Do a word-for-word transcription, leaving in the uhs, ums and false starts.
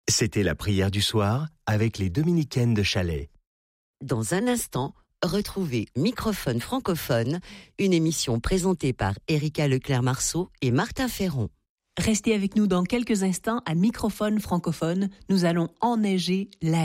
C'était la prière du soir avec les dominicaines de Chalais. Dans un instant, retrouvez Microphone francophone, une émission présentée par Erika Leclerc-Marceau et Martin Ferron. Restez avec nous dans quelques instants à Microphone francophone. Nous allons enneiger l'air.